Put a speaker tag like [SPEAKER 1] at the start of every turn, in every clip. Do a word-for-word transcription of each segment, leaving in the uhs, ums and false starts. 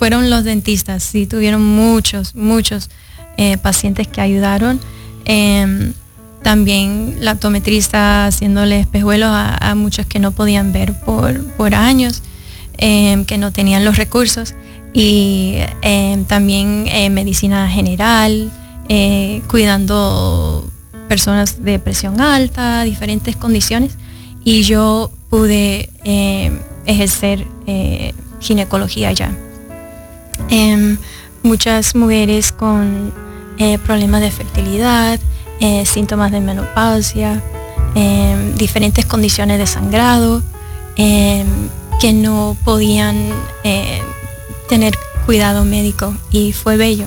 [SPEAKER 1] fueron los dentistas, sí, tuvieron muchos, muchos eh, pacientes que ayudaron. Eh, también la optometrista haciéndole espejuelos a, a muchos que no podían ver por, por años, eh, que no tenían los recursos. Y eh, también eh, medicina general, eh, cuidando personas de presión alta, diferentes condiciones. Y yo pude eh, ejercer eh, ginecología allá. Eh, muchas mujeres con eh, problemas de fertilidad, eh, síntomas de menopausia, eh, diferentes condiciones de sangrado, eh, que no podían eh, tener cuidado médico, y fue bello.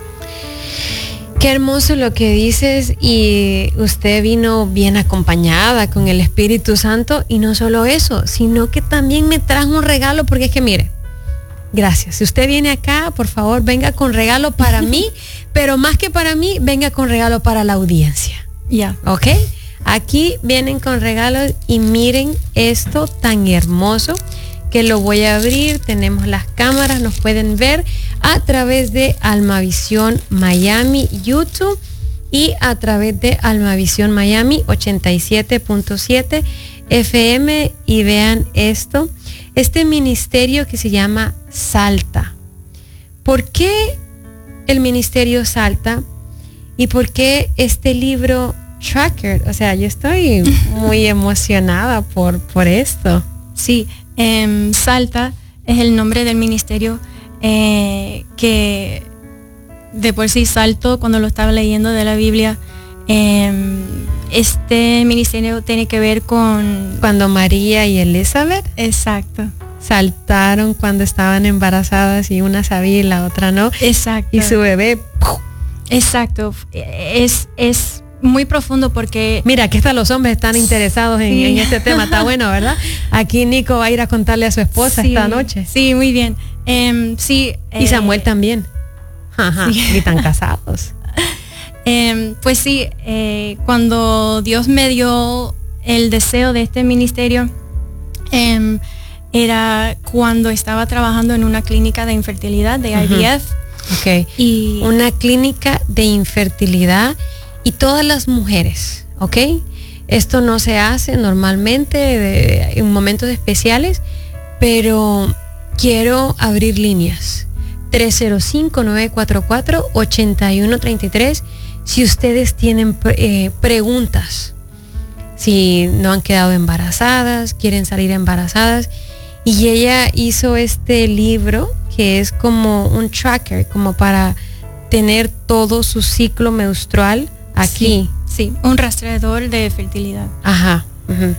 [SPEAKER 2] Qué hermoso lo que dices, y usted vino bien acompañada con el Espíritu Santo, y no solo eso, sino que también me trajo un regalo, porque es que mire, gracias, si usted viene acá, por favor venga con regalo para mí, pero más que para mí, venga con regalo para la audiencia.
[SPEAKER 1] Ya. Yeah.
[SPEAKER 2] ¿Ok? Aquí vienen con regalos, y miren esto tan hermoso, que lo voy a abrir. Tenemos las cámaras, nos pueden ver a través de Almavisión Miami YouTube y a través de Almavisión Miami ochenta y siete punto siete F M, y vean esto, este ministerio que se llama Salta. ¿Por qué el ministerio Salta? ¿Y por qué este libro Tracker? O sea, yo estoy muy emocionada por, por esto.
[SPEAKER 1] Sí. Eh, Salta es el nombre del ministerio, eh, que de por sí salto cuando lo estaba leyendo de la Biblia. Eh, este ministerio tiene que ver con
[SPEAKER 2] cuando María y Elizabeth,
[SPEAKER 1] exacto,
[SPEAKER 2] saltaron cuando estaban embarazadas, y una sabía y la otra no.
[SPEAKER 1] Exacto.
[SPEAKER 2] Y su bebé, ¡pum!
[SPEAKER 1] Exacto. Es, es muy profundo, porque
[SPEAKER 2] mira, que hasta los hombres están interesados en, sí. en este tema. Está bueno, ¿verdad? Aquí Nico va a ir a contarle a su esposa sí, esta noche.
[SPEAKER 1] Sí, muy bien. Um, sí.
[SPEAKER 2] Y Samuel eh, también. Ajá, sí. Y están casados.
[SPEAKER 1] um, pues sí, eh, cuando Dios me dio el deseo de este ministerio, um, era cuando estaba trabajando en una clínica de infertilidad de I V F.
[SPEAKER 2] Uh-huh. Ok.
[SPEAKER 1] Y
[SPEAKER 2] una clínica de infertilidad. Y todas las mujeres, ¿ok? Esto no se hace normalmente de, en momentos especiales, pero quiero abrir líneas. tres cero cinco, nueve cuatro cuatro, ocho uno tres tres. Si ustedes tienen eh, preguntas, si no han quedado embarazadas, quieren salir embarazadas. Y ella hizo este libro que es como un tracker, como para tener todo su ciclo menstrual aquí.
[SPEAKER 1] Sí, sí, un rastreador de fertilidad.
[SPEAKER 2] Ajá. Uh-huh.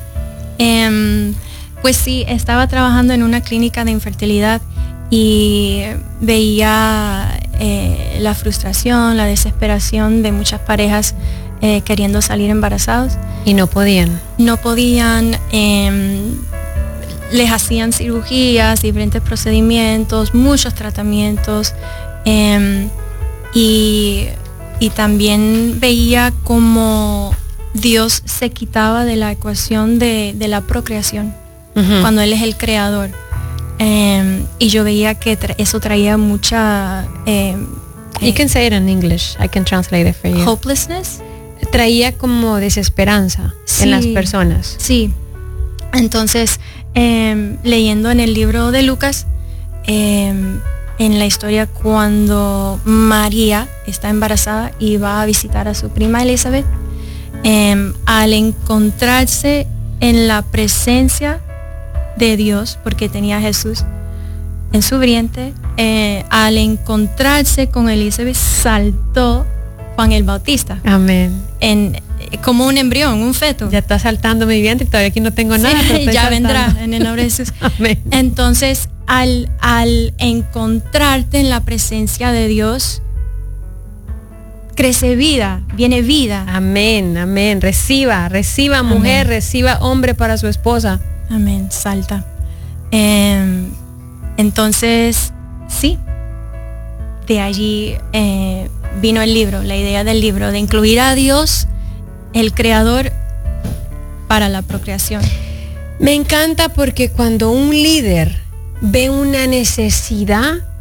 [SPEAKER 1] Um, pues sí, estaba trabajando en una clínica de infertilidad, y veía eh, la frustración, la desesperación de muchas parejas eh, queriendo salir embarazados.
[SPEAKER 2] Y no podían.
[SPEAKER 1] No podían. Eh, les hacían cirugías, diferentes procedimientos, muchos tratamientos. Eh, y... Y también veía cómo Dios se quitaba de la ecuación de, de la procreación, uh-huh. cuando Él es el creador. Eh, y yo veía que tra- eso traía mucha... Eh,
[SPEAKER 2] you can say it in English. I can translate it for you.
[SPEAKER 1] Hopelessness.
[SPEAKER 2] Traía como desesperanza sí, en las personas.
[SPEAKER 1] Sí. Entonces, eh, leyendo en el libro de Lucas, eh, en la historia cuando María está embarazada y va a visitar a su prima Elizabeth, eh, al encontrarse en la presencia de Dios, porque tenía a Jesús en su vientre, eh, al encontrarse con Elizabeth, saltó Juan el Bautista.
[SPEAKER 2] Amén.
[SPEAKER 1] En, como un embrión, un feto.
[SPEAKER 2] Ya está saltando mi vientre y todavía aquí no tengo nada.
[SPEAKER 1] Sí, ya
[SPEAKER 2] saltando.
[SPEAKER 1] vendrá en el nombre de Jesús.
[SPEAKER 2] Amén.
[SPEAKER 1] Entonces, al, al encontrarte en la presencia de Dios, crece vida, viene vida.
[SPEAKER 2] Amén, amén. Reciba, reciba mujer, amén. Reciba hombre para su esposa.
[SPEAKER 1] Amén, salta. Eh, entonces, sí, de allí eh, vino el libro, la idea del libro, de incluir a Dios, el creador, para la procreación.
[SPEAKER 2] Me encanta porque cuando un líder ve una necesidad,